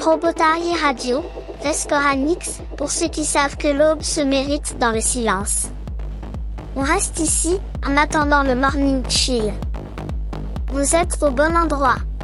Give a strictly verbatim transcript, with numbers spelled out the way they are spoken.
Robotari Radio, Rescoranix, pour ceux qui savent que l'aube se mérite dans le silence. On reste ici, en attendant le morning chill. Vous êtes au bon endroit.